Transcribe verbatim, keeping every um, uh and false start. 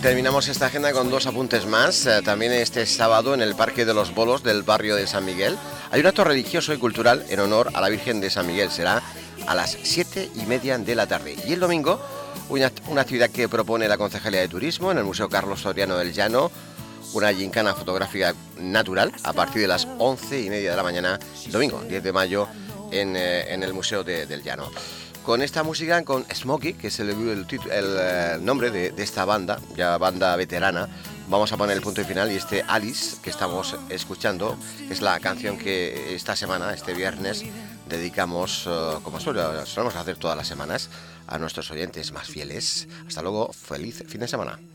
Terminamos esta agenda con dos apuntes más. Eh, también este sábado en el Parque de los Bolos del barrio de San Miguel hay un acto religioso y cultural en honor a la Virgen de San Miguel. Será a las siete y media de la tarde. Y el domingo, una, una actividad que propone la Concejalía de Turismo en el Museo Carlos Soriano del Llano, una gincana fotográfica natural a partir de las once y media de la mañana, el domingo diez de mayo, en, eh, en el Museo de, del Llano. Con esta música, con Smokey, que es el, el, el, el nombre de, de esta banda, ya banda veterana, vamos a poner el punto y final. Y este Alice que estamos escuchando es la canción que esta semana, este viernes, dedicamos, uh, como solemos hacer todas las semanas, a nuestros oyentes más fieles. Hasta luego, feliz fin de semana.